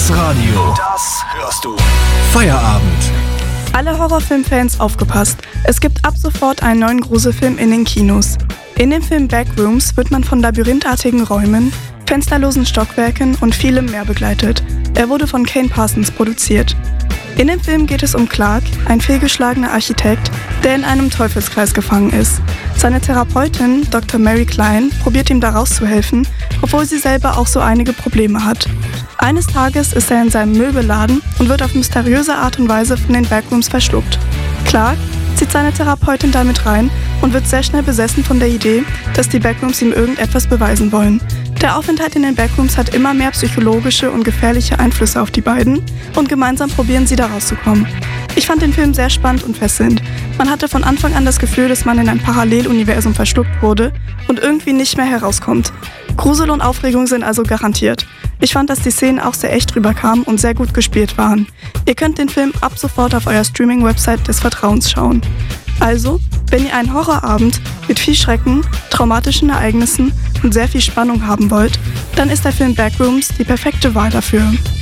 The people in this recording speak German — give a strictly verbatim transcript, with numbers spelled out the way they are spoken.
Das Radio. Das hörst du. Feierabend. Alle Horrorfilmfans aufgepasst. Es gibt ab sofort einen neuen Gruselfilm in den Kinos. In dem Film Backrooms wird man von labyrinthartigen Räumen, fensterlosen Stockwerken und vielem mehr begleitet. Er wurde von Kane Parsons produziert. In dem Film geht es um Clark, ein fehlgeschlagener Architekt, der in einem Teufelskreis gefangen ist. Seine Therapeutin, Doktor Mary Klein, probiert ihm da rauszuhelfen, obwohl sie selber auch so einige Probleme hat. Eines Tages ist er in seinem Möbelladen und wird auf mysteriöse Art und Weise von den Backrooms verschluckt. Clark zieht seine Therapeutin damit rein und wird sehr schnell besessen von der Idee, dass die Backrooms ihm irgendetwas beweisen wollen. Der Aufenthalt in den Backrooms hat immer mehr psychologische und gefährliche Einflüsse auf die beiden und gemeinsam probieren sie da rauszukommen. Ich fand den Film sehr spannend und fesselnd. Man hatte von Anfang an das Gefühl, dass man in ein Paralleluniversum verschluckt wurde und irgendwie nicht mehr herauskommt. Grusel und Aufregung sind also garantiert. Ich fand, dass die Szenen auch sehr echt rüberkamen und sehr gut gespielt waren. Ihr könnt den Film ab sofort auf eurer Streaming-Website des Vertrauens schauen. Also, wenn ihr einen Horrorabend mit viel Schrecken, traumatischen Ereignissen und sehr viel Spannung haben wollt, dann ist der Film Backrooms die perfekte Wahl dafür.